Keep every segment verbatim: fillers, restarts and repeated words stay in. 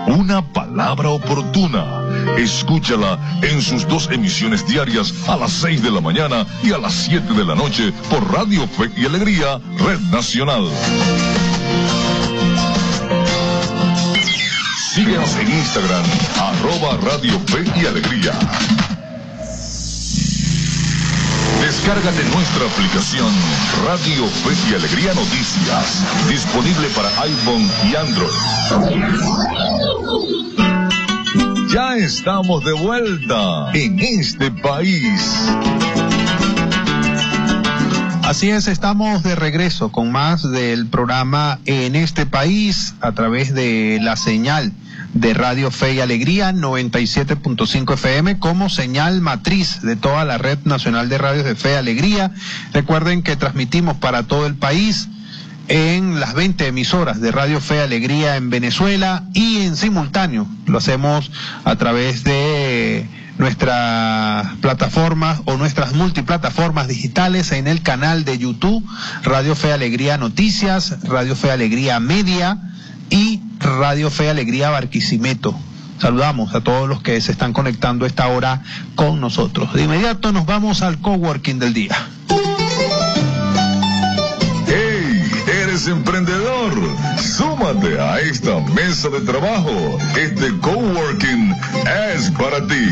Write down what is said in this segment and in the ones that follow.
una palabra oportuna. Escúchala en sus dos emisiones diarias a las seis de la mañana y a las siete de la noche por Radio Fe y Alegría, Red Nacional. Síguenos en Instagram, arroba Radio Fe y Alegría. Descárgate nuestra aplicación Radio Fe y Alegría Noticias, disponible para iPhone y Android. Ya estamos de vuelta en este país. Así es, estamos de regreso con más del programa En este país a través de la señal de Radio Fe y Alegría noventa y siete punto cinco F M como señal matriz de toda la Red Nacional de Radios de Fe y Alegría. Recuerden que transmitimos para todo el país en las veinte emisoras de Radio Fe y Alegría en Venezuela y en simultáneo lo hacemos a través de nuestras plataformas o nuestras multiplataformas digitales en el canal de YouTube Radio Fe y Alegría Noticias, Radio Fe y Alegría Media y Radio Fe y Alegría Barquisimeto. Saludamos a todos los que se están conectando a esta hora con nosotros. De inmediato nos vamos al coworking del día. ¡Hey! ¿Eres emprendedor? Súmate a esta mesa de trabajo. Este coworking es para ti.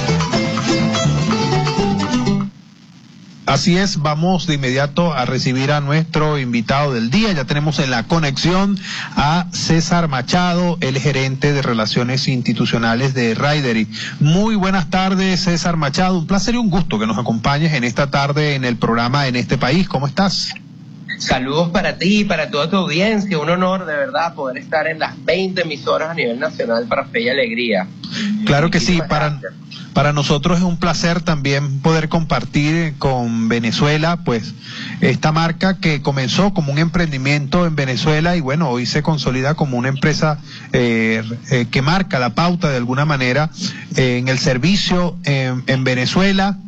Así es, vamos de inmediato a recibir a nuestro invitado del día. Ya tenemos en la conexión a César Machado, el gerente de Relaciones Institucionales de Ridery. Muy buenas tardes, César Machado. Un placer y un gusto que nos acompañes en esta tarde en el programa En este país. ¿Cómo estás? Saludos para ti y para toda tu audiencia. Un honor, de verdad, poder estar en las veinte emisoras a nivel nacional para Fe y Alegría. Claro que sí, para, para nosotros es un placer también poder compartir con Venezuela, pues, esta marca que comenzó como un emprendimiento en Venezuela y bueno, hoy se consolida como una empresa eh, eh, que marca la pauta de alguna manera eh, en el servicio en, en Venezuela.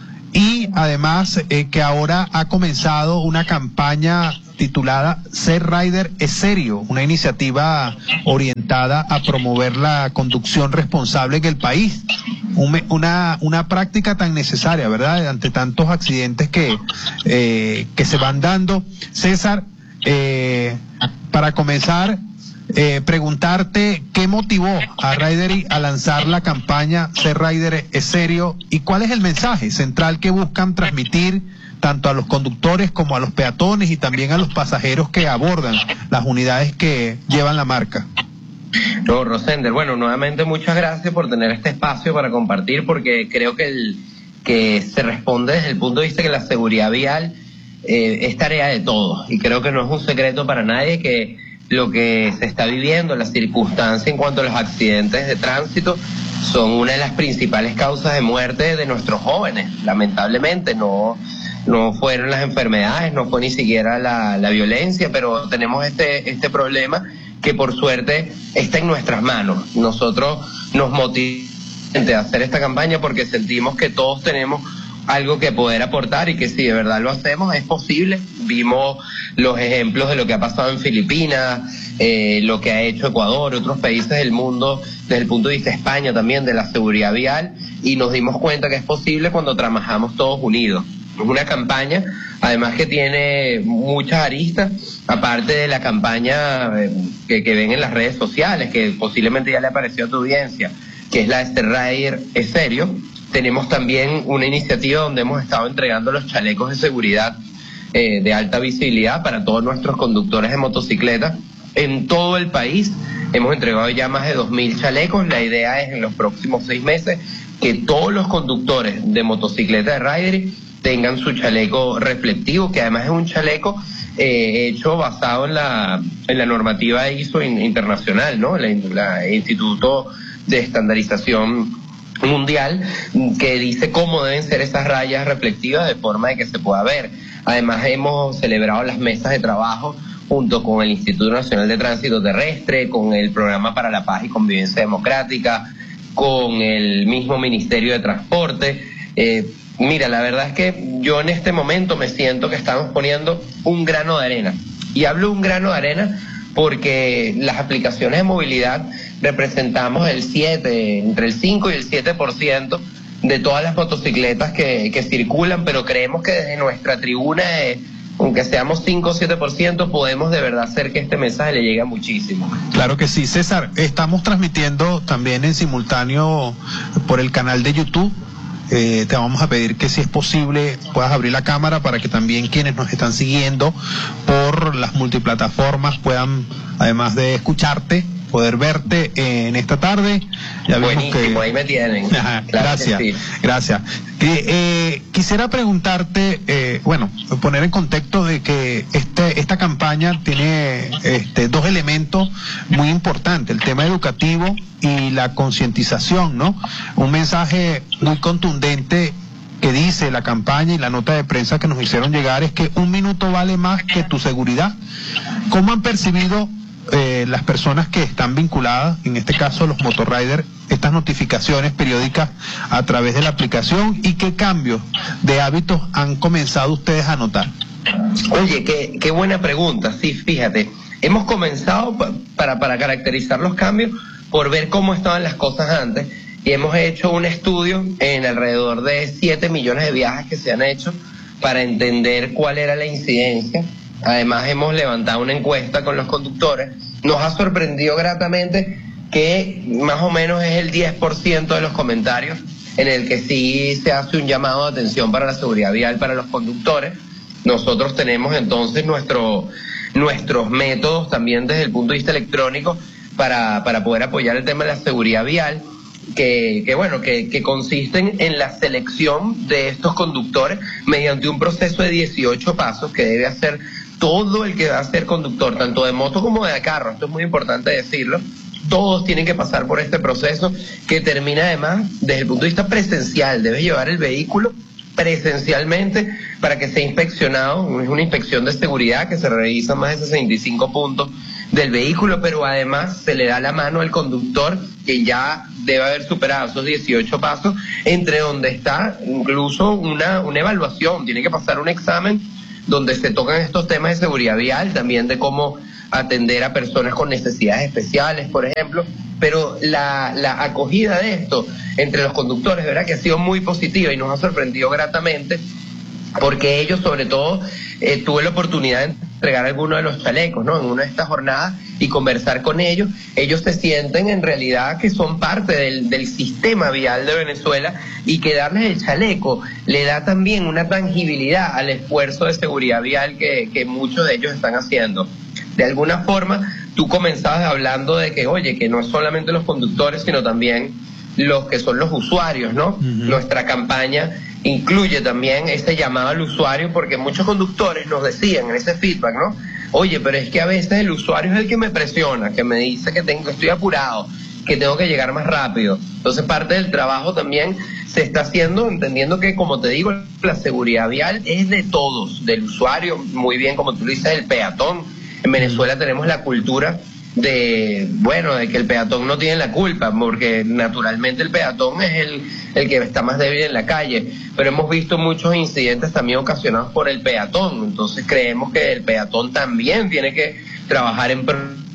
Y además eh, que ahora ha comenzado una campaña titulada Ser Rider es Serio, una iniciativa orientada a promover la conducción responsable en el país. Un, una, una práctica tan necesaria, ¿verdad? Ante tantos accidentes que, eh, que se van dando. César, eh, para comenzar, Eh, preguntarte qué motivó a Ridery a lanzar la campaña Ser Rider es Serio y cuál es el mensaje central que buscan transmitir tanto a los conductores como a los peatones y también a los pasajeros que abordan las unidades que llevan la marca. No, Rosender, bueno, nuevamente muchas gracias por tener este espacio para compartir, porque creo que, el, que se responde desde el punto de vista que la seguridad vial eh, es tarea de todos y creo que no es un secreto para nadie que lo que se está viviendo, las circunstancias en cuanto a los accidentes de tránsito son una de las principales causas de muerte de nuestros jóvenes. Lamentablemente no, no fueron las enfermedades, no fue ni siquiera la, la violencia, pero tenemos este, este problema que por suerte está en nuestras manos. Nosotros nos motivamos a hacer esta campaña porque sentimos que todos tenemos algo que poder aportar y que si de verdad lo hacemos es posible. Vimos los ejemplos de lo que ha pasado en Filipinas, eh, lo que ha hecho Ecuador, otros países del mundo, desde el punto de vista de España también, de la seguridad vial, y nos dimos cuenta que es posible cuando trabajamos todos unidos. Es una campaña, además que tiene muchas aristas, aparte de la campaña eh, que, que ven en las redes sociales, que posiblemente ya le apareció a tu audiencia, que es la de Ser Rider es Serio. Tenemos también una iniciativa donde hemos estado entregando los chalecos de seguridad eh, de alta visibilidad para todos nuestros conductores de motocicleta en todo el país. Hemos entregado ya más de dos mil chalecos. La idea es en los próximos seis meses que todos los conductores de motocicleta de Ridery tengan su chaleco reflectivo, que además es un chaleco eh, hecho basado en la, en la normativa I S O internacional, ¿no? La, la Instituto de Estandarización Mundial, que dice cómo deben ser esas rayas reflectivas de forma de que se pueda ver. Además hemos celebrado las mesas de trabajo junto con el Instituto Nacional de Tránsito Terrestre, con el Programa para la Paz y Convivencia Democrática, con el mismo Ministerio de Transporte. Eh, mira, la verdad es que yo en este momento me siento que estamos poniendo un grano de arena. Y hablo un grano de arena porque las aplicaciones de movilidad representamos el siete, entre el cinco y el siete por ciento de todas las motocicletas que, que circulan, pero creemos que desde nuestra tribuna, eh, aunque seamos cinco o siete por ciento, podemos de verdad hacer que este mensaje le llegue a muchísimo. Claro que sí, César. Estamos transmitiendo también en simultáneo por el canal de YouTube. Eh, te vamos a pedir que si es posible puedas abrir la cámara para que también quienes nos están siguiendo por las multiplataformas puedan, además de escucharte, poder verte en esta tarde. Ya Buenísimo, que... ahí me tienen. Ajá, claro, gracias, sí. gracias. Eh, eh, quisiera preguntarte, eh, bueno, poner en contexto de que este, esta campaña tiene este, dos elementos muy importantes, el tema educativo y la concientización, ¿no? Un mensaje muy contundente que dice la campaña y la nota de prensa que nos hicieron llegar es que un minuto vale más que tu seguridad. ¿Cómo han percibido Eh, las personas que están vinculadas, en este caso los motorriders, estas notificaciones periódicas a través de la aplicación, y qué cambios de hábitos han comenzado ustedes a notar? Oye, qué, qué buena pregunta. Sí, fíjate, hemos comenzado para, para caracterizar los cambios por ver cómo estaban las cosas antes, y hemos hecho un estudio en alrededor de siete millones de viajes que se han hecho para entender cuál era la incidencia. Además hemos levantado una encuesta con los conductores. Nos ha sorprendido gratamente que más o menos es el diez por ciento de los comentarios en el que sí se hace un llamado de atención para la seguridad vial para los conductores. Nosotros tenemos entonces nuestro, nuestros métodos también desde el punto de vista electrónico para, para poder apoyar el tema de la seguridad vial, que, que bueno, que, que consisten en la selección de estos conductores mediante un proceso de dieciocho pasos que debe hacer todo el que va a ser conductor, tanto de moto como de carro. Esto es muy importante decirlo. Todos tienen que pasar por este proceso que termina además desde el punto de vista presencial. Debes llevar el vehículo presencialmente para que sea inspeccionado. Es una inspección de seguridad que se revisa más de sesenta y cinco puntos del vehículo, pero además se le da la mano al conductor, que ya debe haber superado esos dieciocho pasos, entre donde está incluso una, una evaluación. Tiene que pasar un examen donde se tocan estos temas de seguridad vial, también de cómo atender a personas con necesidades especiales, por ejemplo. Pero la, la acogida de esto entre los conductores, ¿verdad?, que ha sido muy positiva y nos ha sorprendido gratamente, porque ellos, sobre todo, eh, tuve la oportunidad de entregar algunos de los chalecos, ¿no?, en una de estas jornadas y conversar con ellos. Ellos se sienten en realidad que son parte del, del sistema vial de Venezuela, y que darles el chaleco le da también una tangibilidad al esfuerzo de seguridad vial que, que muchos de ellos están haciendo. De alguna forma, tú comenzabas hablando de que, oye, que no es solamente los conductores, sino también los que son los usuarios, ¿no? Uh-huh. Nuestra campaña incluye también ese llamado al usuario, porque muchos conductores nos decían en ese feedback, ¿no? Oye, pero es que a veces el usuario es el que me presiona, que me dice que tengo, estoy apurado, que tengo que llegar más rápido. Entonces parte del trabajo también se está haciendo entendiendo que, como te digo, la seguridad vial es de todos, del usuario, muy bien, como tú dices, el peatón. En Venezuela tenemos la cultura de, bueno, de que el peatón no tiene la culpa, porque naturalmente el peatón es el, el que está más débil en la calle, pero hemos visto muchos incidentes también ocasionados por el peatón. Entonces creemos que el peatón también tiene que trabajar en...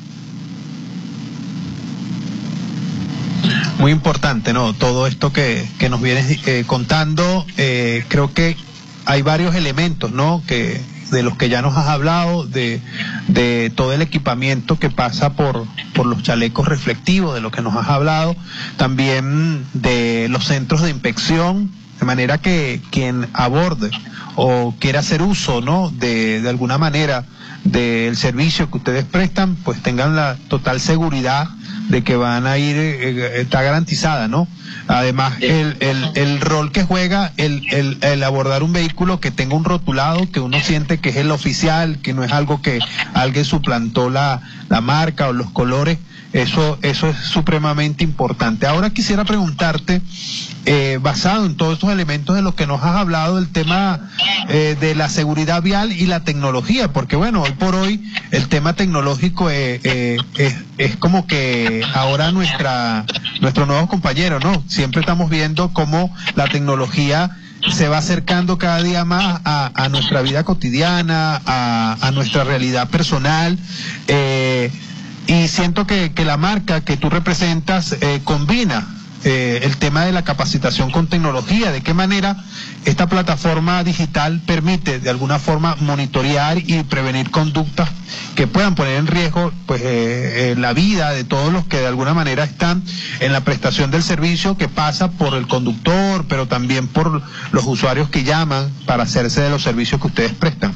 Muy importante, ¿no? Todo esto que, que nos vienes eh, contando, eh, creo que hay varios elementos, ¿no?, que de los que ya nos has hablado, de, de todo el equipamiento que pasa por, por los chalecos reflectivos, de lo que nos has hablado, también de los centros de inspección, de manera que quien aborde o quiera hacer uso, ¿no?, de, de alguna manera del servicio que ustedes prestan, pues tengan la total seguridad de que van a ir, eh, está garantizada, ¿no? Además, el, el, el rol que juega el, el, el abordar un vehículo que tenga un rotulado, que uno siente que es el oficial, que no es algo que alguien suplantó la, la marca o los colores, eso, eso es supremamente importante. Ahora quisiera preguntarte, eh, basado en todos estos elementos de los que nos has hablado, del tema eh, de la seguridad vial y la tecnología, porque bueno, hoy por hoy el tema tecnológico eh, eh, es, es como que ahora nuestra nuestro nuevo compañero, ¿no? Siempre estamos viendo cómo la tecnología se va acercando cada día más a, a nuestra vida cotidiana, a, a nuestra realidad personal, eh, y siento que, que la marca que tú representas eh, combina Eh, el tema de la capacitación con tecnología. ¿De qué manera esta plataforma digital permite de alguna forma monitorear y prevenir conductas que puedan poner en riesgo pues eh, eh, la vida de todos los que de alguna manera están en la prestación del servicio, que pasa por el conductor, pero también por los usuarios que llaman para hacerse de los servicios que ustedes prestan?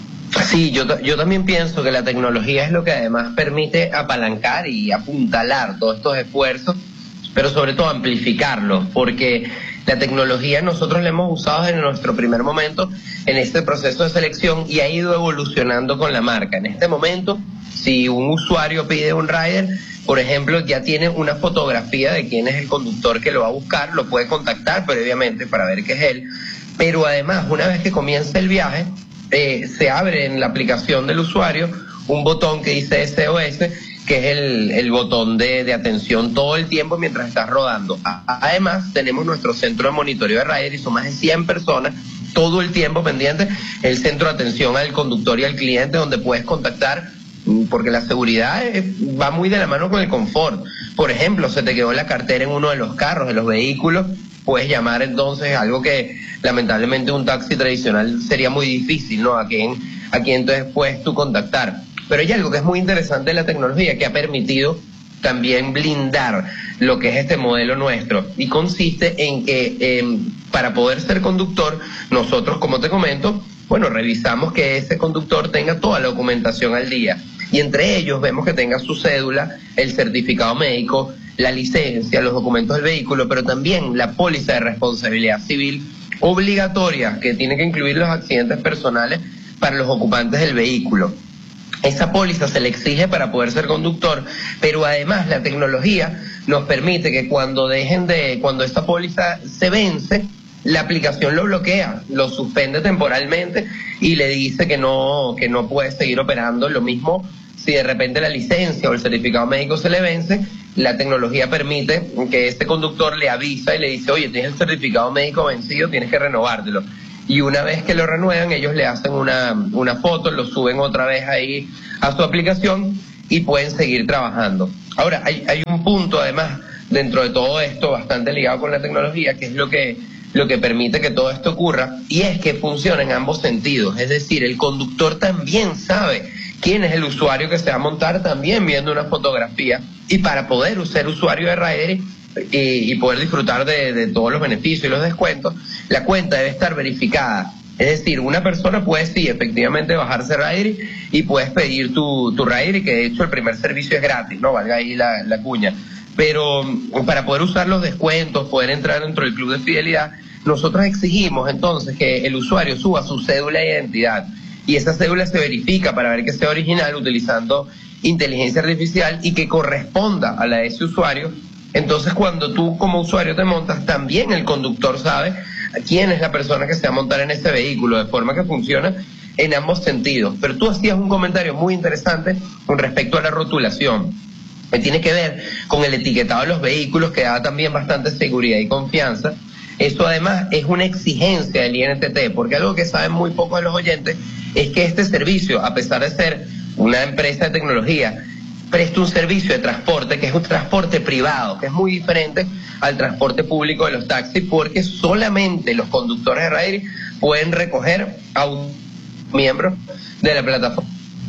Sí, yo, yo también pienso que la tecnología es lo que además permite apalancar y apuntalar todos estos esfuerzos, pero sobre todo amplificarlos, porque la tecnología nosotros la hemos usado en nuestro primer momento en este proceso de selección y ha ido evolucionando con la marca. En este momento, si un usuario pide un rider, por ejemplo, ya tiene una fotografía de quién es el conductor que lo va a buscar, lo puede contactar previamente para ver que es él, pero además, una vez que comienza el viaje, eh, se abre en la aplicación del usuario un botón que dice S O S, que es el, el botón de, de atención todo el tiempo mientras estás rodando. Además, tenemos nuestro centro de monitoreo de rider y son más de cien personas todo el tiempo pendientes, el centro de atención al conductor y al cliente, donde puedes contactar, porque la seguridad es, va muy de la mano con el confort. Por ejemplo, se te quedó la cartera en uno de los carros, de los vehículos, puedes llamar entonces, algo que lamentablemente un taxi tradicional sería muy difícil, ¿no? A quién, a quién entonces puedes tú contactar. Pero hay algo que es muy interesante de la tecnología que ha permitido también blindar lo que es este modelo nuestro, y consiste en que eh, para poder ser conductor, nosotros, como te comento, bueno, revisamos que ese conductor tenga toda la documentación al día, y entre ellos vemos que tenga su cédula, el certificado médico, la licencia, los documentos del vehículo, pero también la póliza de responsabilidad civil obligatoria, que tiene que incluir los accidentes personales para los ocupantes del vehículo. Esa póliza se le exige para poder ser conductor, pero además la tecnología nos permite que cuando dejen de, cuando esta póliza se vence, la aplicación lo bloquea, lo suspende temporalmente y le dice que no, que no puede seguir operando. Lo mismo si de repente la licencia o el certificado médico se le vence, la tecnología permite que este conductor le avisa y le dice, oye, tienes el certificado médico vencido, tienes que renovártelo. Y una vez que lo renuevan, ellos le hacen una, una foto, lo suben otra vez ahí a su aplicación y pueden seguir trabajando. Ahora, hay, hay un punto además dentro de todo esto bastante ligado con la tecnología, que es lo que, lo que permite que todo esto ocurra, y es que funciona en ambos sentidos. Es decir, el conductor también sabe quién es el usuario que se va a montar, también viendo una fotografía, y para poder ser usuario de Rider Y, y poder disfrutar de, de todos los beneficios y los descuentos, la cuenta debe estar verificada. Es decir, una persona puede sí efectivamente bajarse Rider y puedes pedir tu, tu Rider, y que de hecho el primer servicio es gratis, no valga ahí la, la cuña, pero para poder usar los descuentos, poder entrar dentro del club de fidelidad, nosotros exigimos entonces que el usuario suba su cédula de identidad, y esa cédula se verifica para ver que sea original utilizando inteligencia artificial y que corresponda a la de ese usuario. Entonces, cuando tú como usuario te montas, también el conductor sabe quién es la persona que se va a montar en ese vehículo, de forma que funciona en ambos sentidos. Pero tú hacías un comentario muy interesante con respecto a la rotulación, que tiene que ver con el etiquetado de los vehículos, que da también bastante seguridad y confianza. Eso además es una exigencia del I N T T, porque algo que saben muy pocos de los oyentes es que este servicio, a pesar de ser una empresa de tecnología, presta un servicio de transporte que es un transporte privado, que es muy diferente al transporte público de los taxis, porque solamente los conductores de Rider pueden recoger a un miembro de la plataforma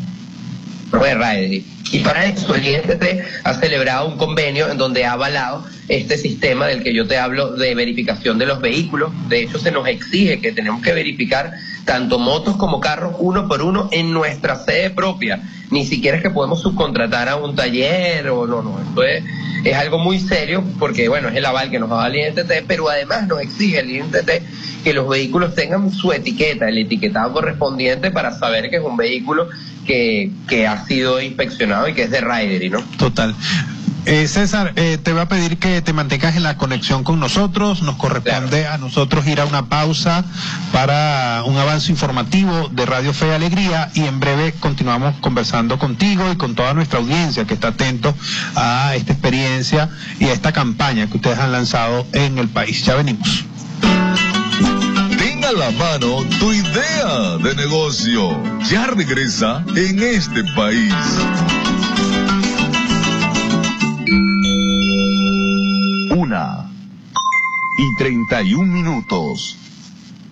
de Rider. Y para eso el I N T T ha celebrado un convenio en donde ha avalado este sistema del que yo te hablo de verificación de los vehículos. De hecho, se nos exige que tenemos que verificar tanto motos como carros uno por uno en nuestra sede propia. Ni siquiera es que podemos subcontratar a un taller o no, no. Esto es, es algo muy serio, porque bueno, es el aval que nos va a dar el I N T T, pero además nos exige el I N T T que los vehículos tengan su etiqueta, el etiquetado correspondiente, para saber que es un vehículo que, que ha sido inspeccionado y que es de Rider, ¿no? Total. Eh, César, eh, te voy a pedir que te mantengas en la conexión con nosotros. Nos corresponde claro. a nosotros ir a una pausa para un avance informativo de Radio Fe y Alegría, y en breve continuamos conversando contigo y con toda nuestra audiencia que está atento a esta experiencia y a esta campaña que ustedes han lanzado en el país. Ya venimos. Ten a la mano tu idea de negocio. Ya regresa en este país. Una y treinta y un minutos.